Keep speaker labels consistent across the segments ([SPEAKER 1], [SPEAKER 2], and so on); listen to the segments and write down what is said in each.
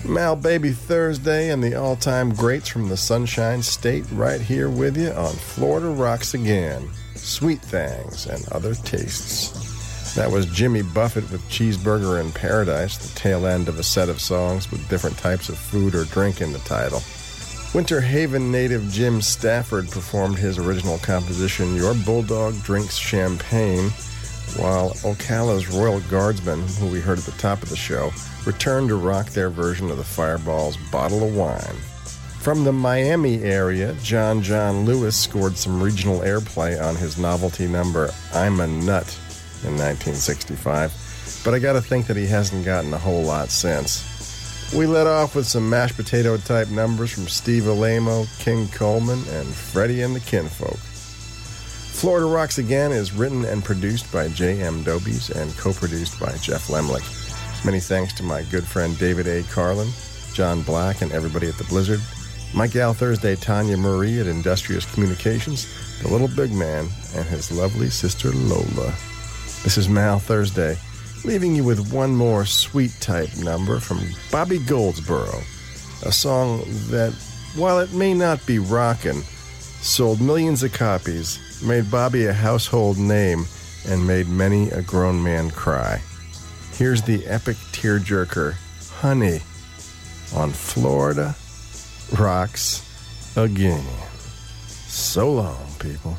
[SPEAKER 1] Mal Baby Thursday and the all-time greats from the Sunshine State right here with you on Florida Rocks Again. Sweet Things and Other Tastes. That was Jimmy Buffett with Cheeseburger in Paradise, the tail end of a set of songs with different types of food or drink in the title. Winter Haven native Jim Stafford performed his original composition, Your Bulldog Drinks Champagne, while Ocala's Royal Guardsmen, who we heard at the top of the show, returned to rock their version of the Fireballs' Bottle of Wine. From the Miami area, John Lewis scored some regional airplay on his novelty number, I'm a Nut, in 1965, but I gotta think that he hasn't gotten a whole lot since. We let off with some mashed potato type numbers from Steve Alamo, King Coleman, and Freddie and the Kinfolk. Florida Rocks Again is written and produced by J.M. Dobies and co-produced by Jeff Lemlich. Many thanks to my good friend David A. Carlin, John Black, and everybody at the Blizzard. My gal Thursday, Tanya Marie at Industrious Communications, the little big man, and his lovely sister Lola. This is Mal Thursday, leaving you with one more sweet type number from Bobby Goldsboro, a song that, while it may not be rockin', sold millions of copies, made Bobby a household name, and made many a grown man cry. Here's the epic tearjerker, Honey, on Florida Rocks Again. So long, people.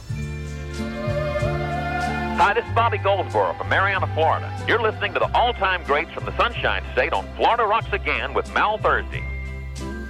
[SPEAKER 2] Hi, this is Bobby Goldsboro from Marianna, Florida. You're listening to the all-time greats from the Sunshine State on Florida Rocks Again with Mal Thursday.